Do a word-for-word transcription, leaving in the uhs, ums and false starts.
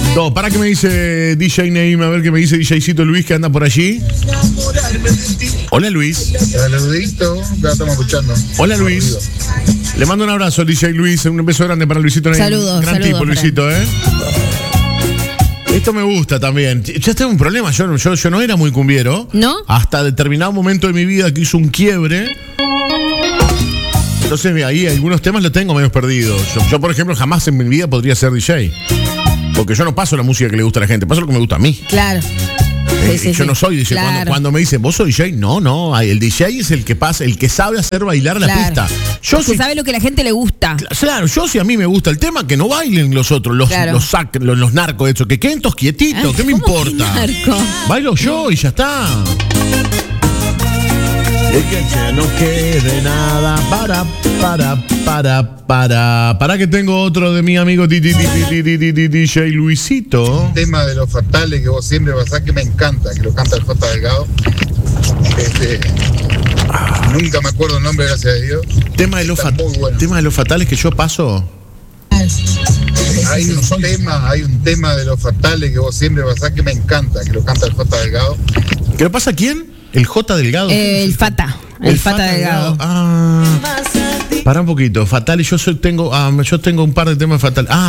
No, para que me dice D J Neym, a ver qué me dice DJcito Luis que anda por allí. Hola Luis. Saludito, ya estamos escuchando. Hola Luis. Le mando un abrazo al D J Luis, un beso grande para Luisito Neym. Saludos, Gran saludos, tipo Luisito, ¿eh? Esto me gusta también. Ya tengo un problema, yo, yo, yo no era muy cumbiero. ¿No? Hasta determinado momento de mi vida que hizo un quiebre. Entonces ahí algunos temas los tengo medio perdidos. Yo, yo, por ejemplo, jamás en mi vida podría ser D J. Porque yo no paso la música que le gusta a la gente, paso lo que me gusta a mí. Claro. Eh, Sí, sí, yo sí. no soy D J. Claro. Cuando, cuando me dicen, ¿vos sos D J? No, no. El D J es el que pasa, el que sabe hacer bailar la Claro. pista. Yo Que si, sabe lo que la gente le gusta. Claro, yo si a mí me gusta el tema, que no bailen los otros, los, Claro. los, sac, los, los narcos, eso, que queden todos quietitos, ¿qué me ¿Cómo que importa? narco? Bailo yo y ya está. Y que ya no quede nada para, para, para, para. Para que tengo otro de mi amigo D J Luisito. Tema de los fatales que vos siempre pasás, que me encanta, que lo canta el J Delgado. Este, nunca me acuerdo el nombre, gracias a Dios. Tema de, los Está fat- muy bueno. tema de los fatales que yo paso. Hay un tema, hay un tema de los fatales que vos siempre pasás, que me encanta, que lo canta el J Delgado. ¿Qué le pasa a quién? ¿El J Delgado? Eh, el Fata. El, Fata, Delgado. Ah, para un poquito. Fatales, yo soy, tengo, ah, yo tengo un par de temas fatales. Ah,